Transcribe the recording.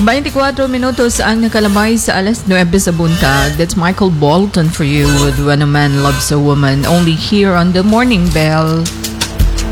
24 minutos ang nakalabay sa alas 9 sa buntag. That's Michael Bolton for you with When a Man Loves a Woman. Only here on The Morning Bell.